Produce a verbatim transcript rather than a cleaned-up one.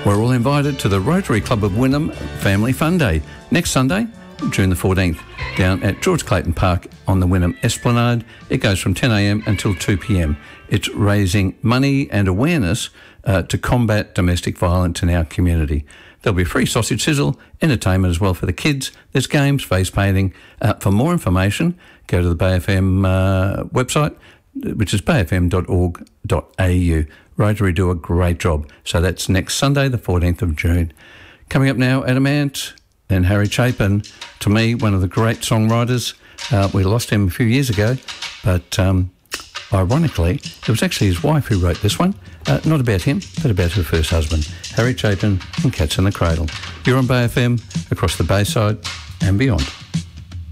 We're all invited to the Rotary Club of Wynnum Family Fun Day next Sunday, June the fourteenth, down at George Clayton Park on the Wynnum Esplanade. It goes from ten a m until two p m. It's raising money and awareness uh, to combat domestic violence in our community. There'll be free sausage sizzle, entertainment as well for the kids. There's games, face painting. Uh, for more information, go to the Bay F M uh, website, which is bay f m dot org dot a u. Rotary do a great job. So that's next Sunday, the fourteenth of June. Coming up now, Adam Ant and Harry Chapin. To me, one of the great songwriters. Uh, we lost him a few years ago, but um, ironically, it was actually his wife who wrote this one. Uh, not about him, but about her first husband, Harry Chapin and Cats in the Cradle. You're on Bay F M, across the Bayside and beyond.